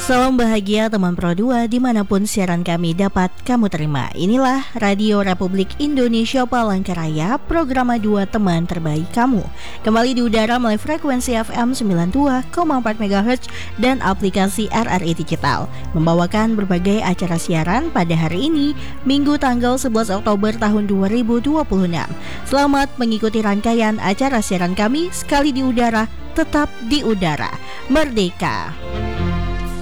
Salam bahagia teman Pro 2 dimanapun siaran kami dapat kamu terima. Inilah Radio Republik Indonesia Palangkaraya, program 2 teman terbaik kamu. Kembali di udara melalui frekuensi FM 92,4 MHz dan aplikasi RRI Digital. Membawakan berbagai acara siaran pada hari ini, Minggu tanggal 11 Oktober tahun 2026. Selamat mengikuti rangkaian acara siaran kami, sekali di udara, tetap di udara. Merdeka!